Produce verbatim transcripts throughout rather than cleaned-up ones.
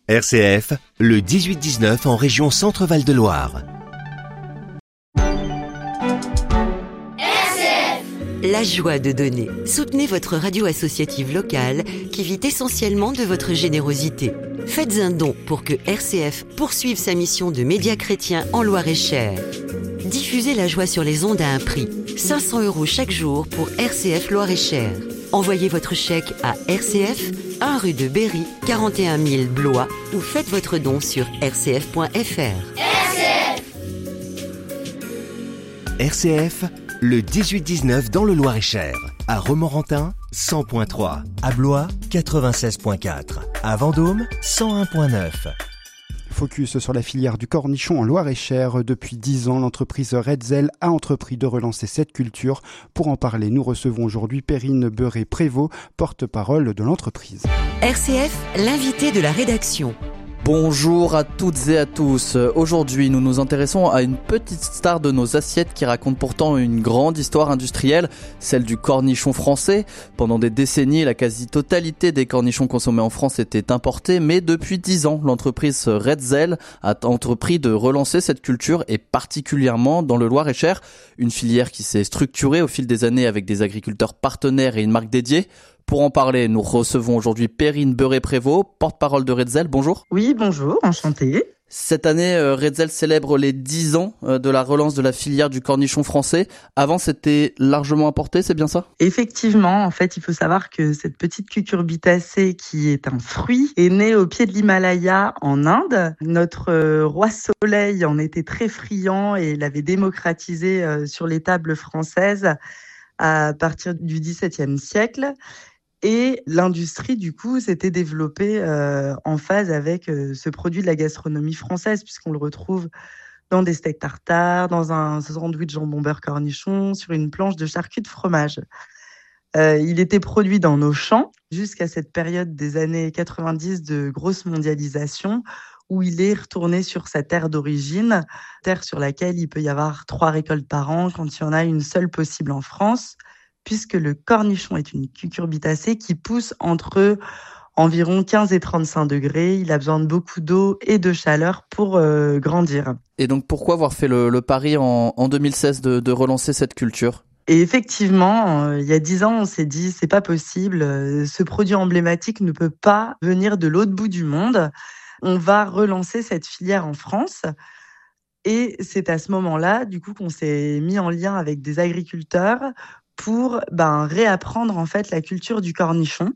R C F, le dix-huit dix-neuf en région Centre-Val de Loire. La joie de donner. Soutenez votre radio associative locale qui vit essentiellement de votre générosité. Faites un don pour que R C F poursuive sa mission de média chrétien en Loire-et-Cher. Diffusez la joie sur les ondes à un prix. cinq cents euros chaque jour pour R C F Loire-et-Cher. Envoyez votre chèque à R C F, un rue de Berry, quarante et un mille Blois ou faites votre don sur r c f point f r. R C F R C F, le dix-huit dix-neuf dans le Loir-et-Cher. À Romorantin, cent virgule trois. À Blois, quatre-vingt-seize virgule quatre. À Vendôme, cent un virgule neuf. Focus sur la filière du cornichon en Loire-et-Cher. Depuis dix ans, l'entreprise Redzel a entrepris de relancer cette culture. Pour en parler, nous recevons aujourd'hui Perrine Beuret-Prévost, porte-parole de l'entreprise. R C F, l'invité de la rédaction. Bonjour à toutes et à tous. Aujourd'hui, nous nous intéressons à une petite star de nos assiettes qui raconte pourtant une grande histoire industrielle, celle du cornichon français. Pendant des décennies, la quasi-totalité des cornichons consommés en France était importés, mais depuis dix ans, l'entreprise Redzel a entrepris de relancer cette culture et particulièrement dans le Loir-et-Cher, une filière qui s'est structurée au fil des années avec des agriculteurs partenaires et une marque dédiée. Pour en parler, nous recevons aujourd'hui Perrine Beuret-Prévost, porte-parole de Redzel. Bonjour. Oui, bonjour, enchantée. Cette année, Redzel célèbre les dix ans de la relance de la filière du cornichon français. Avant, c'était largement importé, c'est bien ça ? Effectivement, en fait, il faut savoir que cette petite cucurbitacée, qui est un fruit, est née au pied de l'Himalaya en Inde. Notre roi Soleil en était très friand et l'avait démocratisé sur les tables françaises à partir du dix-septième siècle. Et l'industrie, du coup, s'était développée euh, en phase avec euh, ce produit de la gastronomie française, puisqu'on le retrouve dans des steaks tartares, dans un sandwich jambon beurre cornichon, sur une planche de charcuterie de fromage. Euh, il était produit dans nos champs jusqu'à cette période des années quatre-vingt-dix de grosse mondialisation, où il est retourné sur sa terre d'origine, terre sur laquelle il peut y avoir trois récoltes par an quand il y en a une seule possible en France, puisque le cornichon est une cucurbitacée qui pousse entre environ quinze et trente-cinq degrés. Il a besoin de beaucoup d'eau et de chaleur pour euh, grandir. Et donc pourquoi avoir fait le, le pari en, en deux mille seize de, de relancer cette culture ? Et effectivement, euh, il y a dix ans, on s'est dit, c'est pas possible, euh, ce produit emblématique ne peut pas venir de l'autre bout du monde. On va relancer cette filière en France. Et c'est à ce moment-là, du coup, qu'on s'est mis en lien avec des agriculteurs pour ben, réapprendre en fait la culture du cornichon.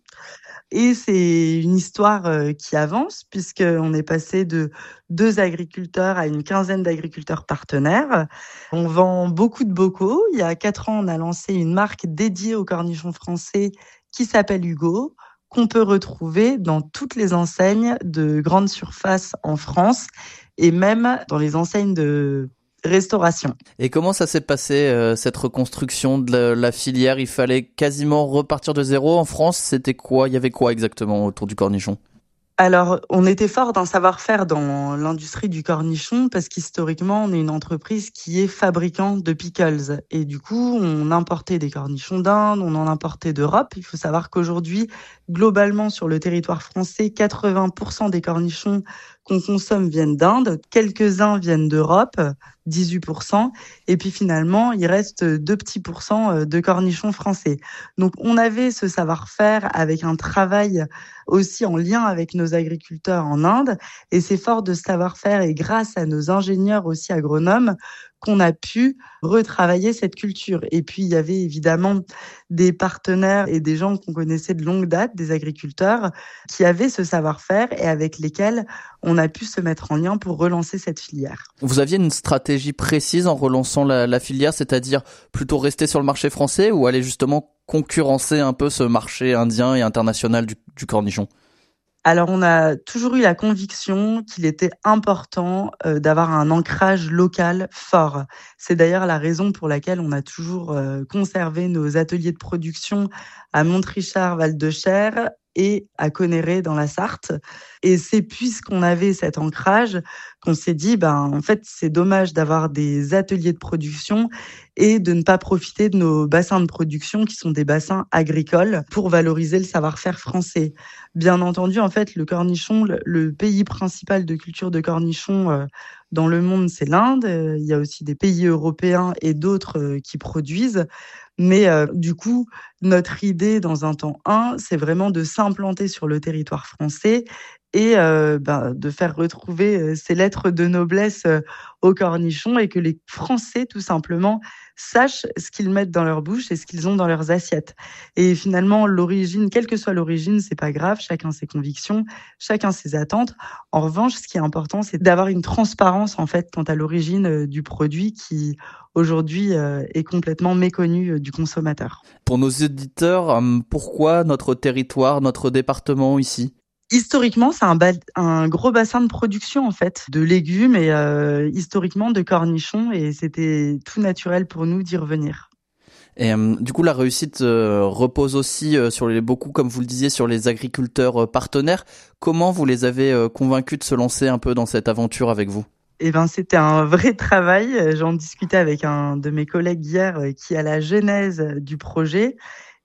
Et c'est une histoire euh, qui avance, puisqu'on est passé de deux agriculteurs à une quinzaine d'agriculteurs partenaires. On vend beaucoup de bocaux. Il y a quatre ans, on a lancé une marque dédiée au cornichon français qui s'appelle Hugo, qu'on peut retrouver dans toutes les enseignes de grandes surfaces en France et même dans les enseignes de restauration. Et comment ça s'est passé, euh, cette reconstruction de la, la filière ? Il fallait quasiment repartir de zéro en France. C'était quoi ? Il y avait quoi exactement autour du cornichon ? Alors, on était fort d'un savoir-faire dans l'industrie du cornichon parce qu'historiquement, on est une entreprise qui est fabricant de pickles. Et du coup, on importait des cornichons d'Inde, on en importait d'Europe. Il faut savoir qu'aujourd'hui, globalement, sur le territoire français, quatre-vingts pour cent des cornichons qu'on consomme viennent d'Inde, quelques-uns viennent d'Europe, dix-huit pour cent, et puis finalement, il reste deux petits pourcents de cornichons français. Donc, on avait ce savoir-faire avec un travail aussi en lien avec nos agriculteurs en Inde, et c'est fort de ce savoir-faire et grâce à nos ingénieurs aussi agronomes qu'on a pu retravailler cette culture. Et puis, il y avait évidemment des partenaires et des gens qu'on connaissait de longue date, des agriculteurs, qui avaient ce savoir-faire et avec lesquels on a pu se mettre en lien pour relancer cette filière. Vous aviez une stratégie précise en relançant la, la filière, c'est-à-dire plutôt rester sur le marché français ou aller justement concurrencer un peu ce marché indien et international du, du cornichon ? Alors, on a toujours eu la conviction qu'il était important euh, d'avoir un ancrage local fort. C'est d'ailleurs la raison pour laquelle on a toujours euh, conservé nos ateliers de production à Montrichard, Val-de-Cher et à Conneré dans la Sarthe. Et c'est puisqu'on avait cet ancrage qu'on s'est dit, ben, en fait, c'est dommage d'avoir des ateliers de production et de ne pas profiter de nos bassins de production qui sont des bassins agricoles pour valoriser le savoir-faire français. Bien entendu, en fait, le cornichon, le, le pays principal de culture de cornichon euh, dans le monde, c'est l'Inde. Euh, il y a aussi des pays européens et d'autres euh, qui produisent. Mais euh, du coup, notre idée dans un temps un, c'est vraiment de s'implanter sur le territoire français et euh, ben, de faire retrouver euh, ces lettres de noblesse euh, aux cornichons et que les Français, tout simplement, sachent ce qu'ils mettent dans leur bouche et ce qu'ils ont dans leurs assiettes. Et finalement, l'origine, quelle que soit l'origine, c'est pas grave, chacun ses convictions, chacun ses attentes. En revanche, ce qui est important, c'est d'avoir une transparence, en fait, quant à l'origine euh, du produit qui, aujourd'hui, euh, est complètement méconnue euh, du consommateur. Pour nos éditeurs, pourquoi notre territoire, notre département ici ? Historiquement, c'est un, ba- un gros bassin de production en fait, de légumes et euh, historiquement de cornichons, et c'était tout naturel pour nous d'y revenir. Et euh, du coup, la réussite euh, repose aussi euh, sur les beaucoup, comme vous le disiez, sur les agriculteurs euh, partenaires. Comment vous les avez euh, convaincus de se lancer un peu dans cette aventure avec vous ? Eh ben, c'était un vrai travail. J'en discutais avec un de mes collègues hier euh, qui est à la genèse du projet.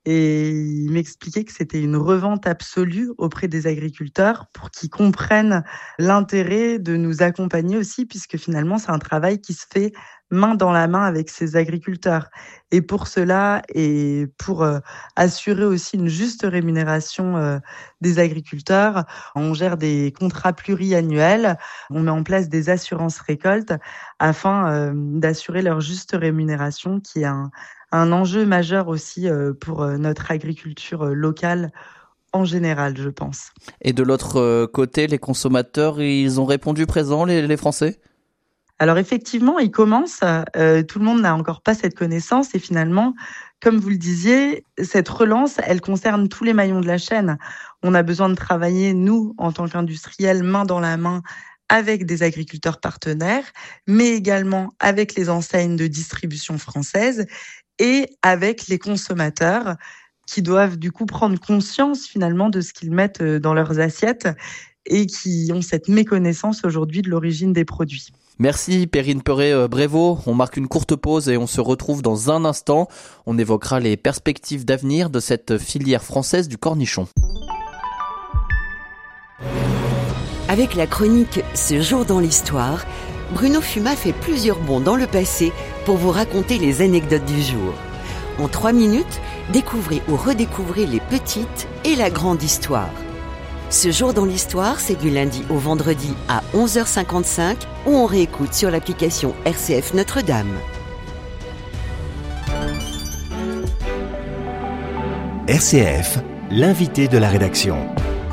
Et il m'expliquait que c'était une revente absolue auprès des agriculteurs pour qu'ils comprennent l'intérêt de nous accompagner aussi, puisque finalement, c'est un travail qui se fait main dans la main avec ces agriculteurs. Et pour cela, et pour euh, assurer aussi une juste rémunération euh, des agriculteurs, on gère des contrats pluriannuels, on met en place des assurances récoltes afin euh, d'assurer leur juste rémunération, qui est un un enjeu majeur aussi pour notre agriculture locale en général, je pense. Et de l'autre côté, les consommateurs, ils ont répondu présent, les, les Français ? Alors effectivement, ils commencent. Euh, tout le monde n'a encore pas cette connaissance et finalement, comme vous le disiez, cette relance, elle concerne tous les maillons de la chaîne. On a besoin de travailler, nous, en tant qu'industriels, main dans la main, avec des agriculteurs partenaires, mais également avec les enseignes de distribution françaises et avec les consommateurs qui doivent du coup prendre conscience finalement de ce qu'ils mettent dans leurs assiettes et qui ont cette méconnaissance aujourd'hui de l'origine des produits. Merci Perrine Perret-Brévaux. On marque une courte pause et on se retrouve dans un instant. On évoquera les perspectives d'avenir de cette filière française du cornichon. Avec la chronique « Ce jour dans l'histoire », Bruno Fumat fait plusieurs bonds dans le passé pour vous raconter les anecdotes du jour. En trois minutes, découvrez ou redécouvrez les petites et la grande histoire. Ce jour dans l'histoire, c'est du lundi au vendredi à onze heures cinquante-cinq ou on réécoute sur l'application R C F Notre-Dame. R C F, l'invité de la rédaction.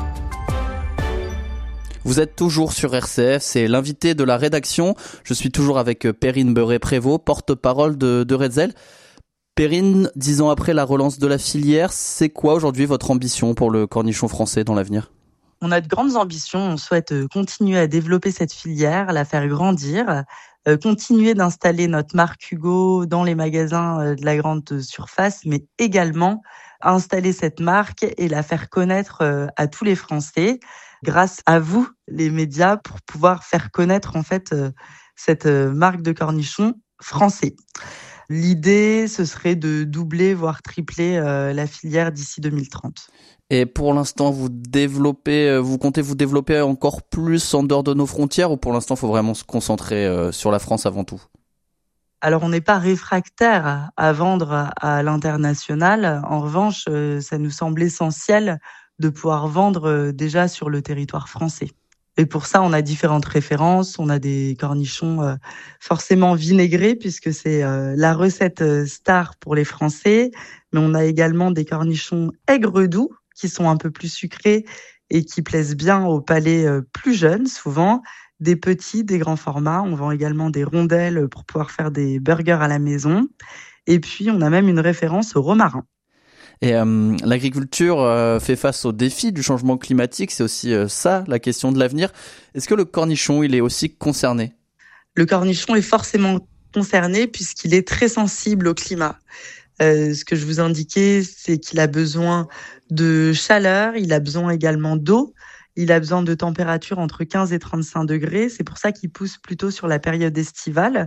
Vous êtes toujours sur R C F, c'est l'invité de la rédaction. Je suis toujours avec Perrine Perret-Brévaux, porte-parole de, de Redzel. Perrine, dix ans après la relance de la filière, c'est quoi aujourd'hui votre ambition pour le cornichon français dans l'avenir ? On a de grandes ambitions, on souhaite continuer à développer cette filière, la faire grandir, euh, continuer d'installer notre marque Hugo dans les magasins de la grande surface, mais également installer cette marque et la faire connaître euh, à tous les Français, grâce à vous, les médias, pour pouvoir faire connaître en fait euh, cette euh, marque de cornichon français. L'idée, ce serait de doubler, voire tripler euh, la filière d'ici deux mille trente. Et pour l'instant, vous développez, vous comptez vous développer encore plus en dehors de nos frontières ou pour l'instant, il faut vraiment se concentrer euh, sur la France avant tout ? Alors, on n'est pas réfractaire à vendre à l'international. En revanche, euh, ça nous semble essentiel de pouvoir vendre déjà sur le territoire français. Et pour ça, on a différentes références. On a des cornichons euh, forcément vinaigrés, puisque c'est euh, la recette star pour les Français. Mais on a également des cornichons aigre doux, qui sont un peu plus sucrés et qui plaisent bien au palais euh, plus jeune, souvent. Des petits, des grands formats. On vend également des rondelles pour pouvoir faire des burgers à la maison. Et puis, on a même une référence au romarin. Et euh, l'agriculture euh, fait face aux défis du changement climatique, c'est aussi euh, ça, la question de l'avenir. Est-ce que le cornichon, il est aussi concerné ? Le cornichon est forcément concerné puisqu'il est très sensible au climat. Euh, ce que je vous indiquais, c'est qu'il a besoin de chaleur, il a besoin également d'eau, il a besoin de température entre quinze et trente-cinq degrés. C'est pour ça qu'il pousse plutôt sur la période estivale.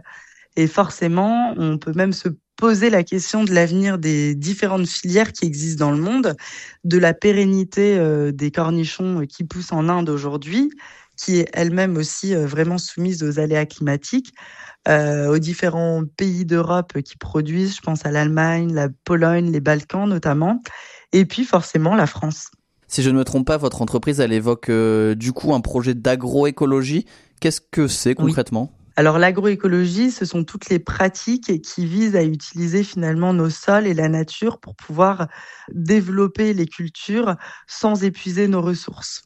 Et forcément, on peut même se poser la question de l'avenir des différentes filières qui existent dans le monde, de la pérennité euh, des cornichons qui poussent en Inde aujourd'hui, qui est elle-même aussi euh, vraiment soumise aux aléas climatiques, euh, aux différents pays d'Europe qui produisent, je pense à l'Allemagne, la Pologne, les Balkans notamment, et puis forcément la France. Si je ne me trompe pas, votre entreprise, elle évoque euh, du coup un projet d'agroécologie. Qu'est-ce que c'est concrètement ? Oui. Alors l'agroécologie, ce sont toutes les pratiques qui visent à utiliser finalement nos sols et la nature pour pouvoir développer les cultures sans épuiser nos ressources.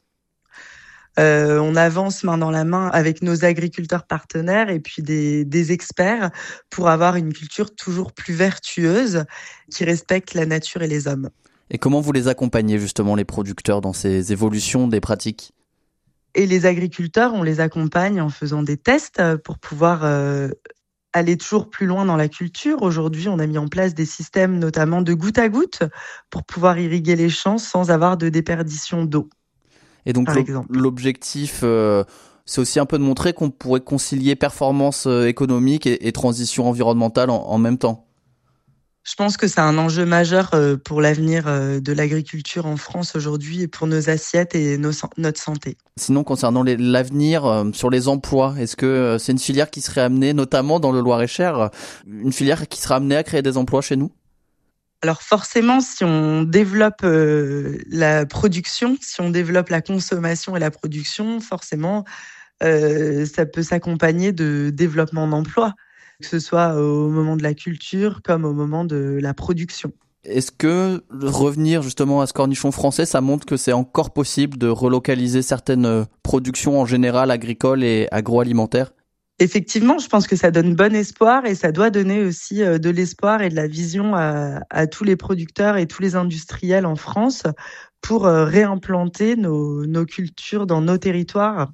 Euh, on avance main dans la main avec nos agriculteurs partenaires et puis des, des experts pour avoir une culture toujours plus vertueuse qui respecte la nature et les hommes. Et comment vous les accompagnez justement, les producteurs, dans ces évolutions des pratiques ? Et les agriculteurs, on les accompagne en faisant des tests pour pouvoir euh, aller toujours plus loin dans la culture. Aujourd'hui, on a mis en place des systèmes notamment de goutte à goutte pour pouvoir irriguer les champs sans avoir de déperdition d'eau. Et donc l'objectif, euh, c'est aussi un peu de montrer qu'on pourrait concilier performance économique et, et transition environnementale en, en même temps. Je pense que c'est un enjeu majeur pour l'avenir de l'agriculture en France aujourd'hui et pour nos assiettes et nos, notre santé. Sinon, concernant les, l'avenir, euh, sur les emplois, est-ce que euh, c'est une filière qui serait amenée, notamment dans le Loir-et-Cher, une filière qui serait amenée à créer des emplois chez nous ? Alors forcément, si on développe euh, la production, si on développe la consommation et la production, forcément, euh, ça peut s'accompagner de développement d'emplois, que ce soit au moment de la culture comme au moment de la production. Est-ce que revenir justement à ce cornichon français, ça montre que c'est encore possible de relocaliser certaines productions en général agricoles et agroalimentaires ? Effectivement, je pense que ça donne bon espoir et ça doit donner aussi de l'espoir et de la vision à, à tous les producteurs et tous les industriels en France pour réimplanter nos, nos cultures dans nos territoires.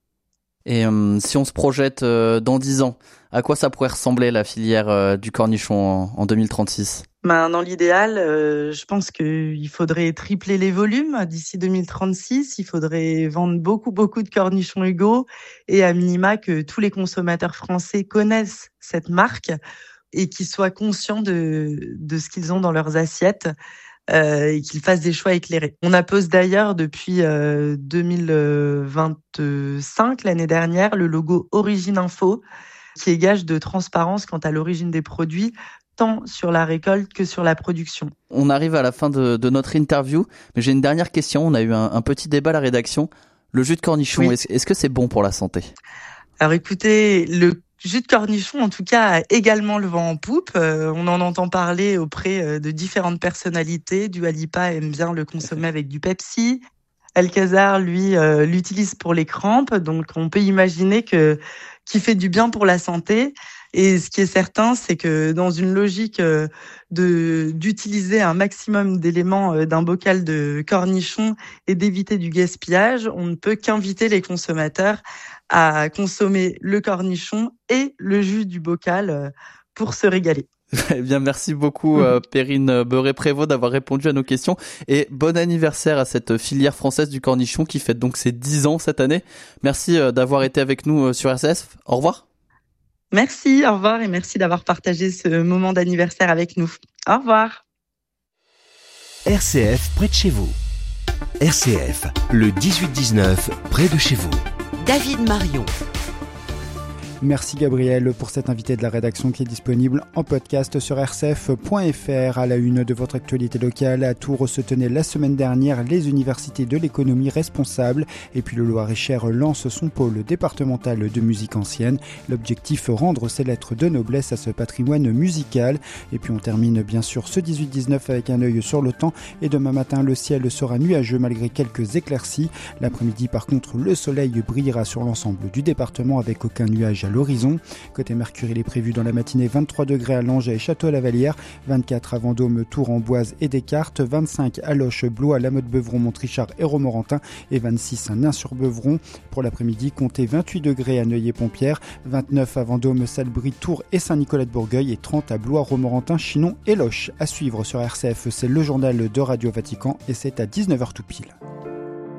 Et euh, si on se projette euh, dans dix ans, à quoi ça pourrait ressembler la filière euh, du cornichon en, en deux mille trente-six ? Ben, dans l'idéal, euh, je pense qu'il faudrait tripler les volumes d'ici deux mille trente-six. Il faudrait vendre beaucoup, beaucoup de cornichons Hugo et à minima que tous les consommateurs français connaissent cette marque et qu'ils soient conscients de, de ce qu'ils ont dans leurs assiettes euh, et qu'ils fassent des choix éclairés. On appose d'ailleurs depuis euh, deux mille vingt-cinq, l'année dernière, le logo Origine Info qui est gage de transparence quant à l'origine des produits, tant sur la récolte que sur la production. On arrive à la fin de, de notre interview, mais j'ai une dernière question. On a eu un, un petit débat à la rédaction. Le jus de cornichon, oui. est-ce, est-ce que c'est bon pour la santé ? Alors écoutez, le jus de cornichon, en tout cas, a également le vent en poupe. Euh, on en entend parler auprès de différentes personnalités. Dua Lipa aime bien le consommer avec du Pepsi. Alcazar, lui, euh, l'utilise pour les crampes. Donc on peut imaginer que qu'il fait du bien pour la santé. Et ce qui est certain, c'est que dans une logique de d'utiliser un maximum d'éléments d'un bocal de cornichons et d'éviter du gaspillage, on ne peut qu'inviter les consommateurs à consommer le cornichon et le jus du bocal pour se régaler. Eh bien, merci beaucoup, euh, Perrine Beuret-Prévost, d'avoir répondu à nos questions. Et bon anniversaire à cette filière française du cornichon qui fête donc ses dix ans cette année. Merci euh, d'avoir été avec nous euh, sur R C F. Au revoir. Merci, au revoir et merci d'avoir partagé ce moment d'anniversaire avec nous. Au revoir. R C F près de chez vous. R C F, le dix-huit dix-neuf, près de chez vous. David Marion. Merci Gabriel pour cet invité de la rédaction qui est disponible en podcast sur r c f point f r. À la une de votre actualité locale, à Tours se tenaient la semaine dernière les universités de l'économie responsable et puis le Loir-et-Cher lance son pôle départemental de musique ancienne. L'objectif, rendre ses lettres de noblesse à ce patrimoine musical. Et puis on termine bien sûr ce dix-huit dix-neuf avec un œil sur le temps et demain matin le ciel sera nuageux malgré quelques éclaircies. L'après-midi par contre le soleil brillera sur l'ensemble du département avec aucun nuage à l'horizon. Côté Mercure, il est prévu dans la matinée vingt-trois degrés à Langeais et Château-la-Vallière, vingt-quatre à Vendôme, Tours, Amboise et Descartes, vingt-cinq à Loches, Blois, La Motte-Beuvron, Montrichard et Romorantin et vingt-six à Nain-sur-Beuvron. Pour l'après-midi, comptez vingt-huit degrés à Neuilly-Pompierre, vingt-neuf à Vendôme, Salbris, Tours et Saint-Nicolas-de-Bourgueil et trente à Blois, Romorantin, Chinon et Loches. À suivre sur R C F, c'est le journal de Radio Vatican et c'est à dix-neuf heures tout pile.